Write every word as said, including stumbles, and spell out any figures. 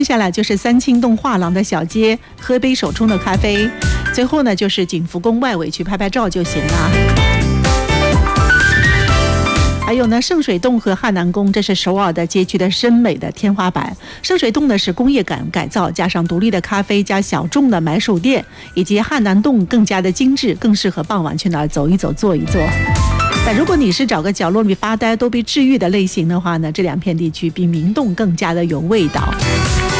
接下来就是三清洞画廊的小街，喝杯手冲的咖啡。最后呢，就是景福宫外围去拍拍照就行了。还有呢，圣水洞和汉南宫，这是首尔的街区的深美的天花板。圣水洞呢是工业感改造，加上独立的咖啡加小众的买手店，以及汉南洞更加的精致，更适合傍晚去那儿走一走、坐一坐。但如果你是找个角落里发呆都被治愈的类型的话呢，这两片地区比明洞更加的有味道。